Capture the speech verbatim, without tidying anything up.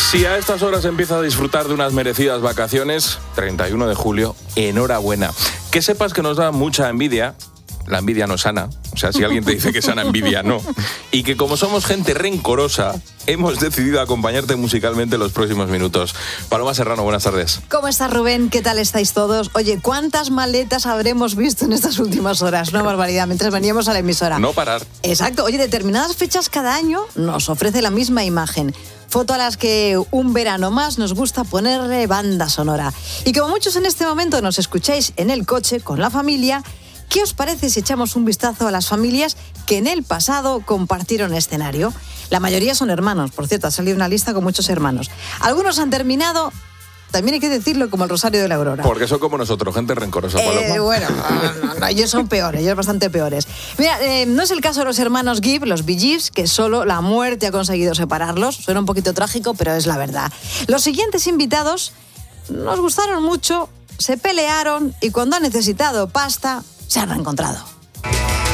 Si a estas horas empieza a disfrutar de unas merecidas vacaciones, treinta y uno de julio, enhorabuena. Que sepas que nos da mucha envidia. La envidia no es sana, o sea, si alguien te dice que es sana envidia, no. Y que como somos gente rencorosa, hemos decidido acompañarte musicalmente los próximos minutos. Paloma Serrano, buenas tardes. ¿Cómo estás, Rubén? ¿Qué tal estáis todos? Oye, ¿cuántas maletas habremos visto en estas últimas horas? Una barbaridad, mientras veníamos a la emisora. No parar. Exacto. Oye, determinadas fechas cada año nos ofrece la misma imagen. Foto a las que un verano más nos gusta ponerle banda sonora. Y como muchos en este momento nos escucháis en el coche con la familia, ¿qué os parece si echamos un vistazo a las familias que en el pasado compartieron escenario? La mayoría son hermanos, por cierto, ha salido una lista con muchos hermanos. Algunos han terminado, también hay que decirlo, como el Rosario de la Aurora. Porque son como nosotros, gente rencorosa, Paloma. Eh, bueno, no, no, no, ellos son peores, ellos bastante peores. Mira, eh, no es el caso de los hermanos Gibb, los Bee Gees, que solo la muerte ha conseguido separarlos. Suena un poquito trágico, pero es la verdad. Los siguientes invitados nos gustaron mucho, se pelearon y cuando han necesitado pasta, se han reencontrado.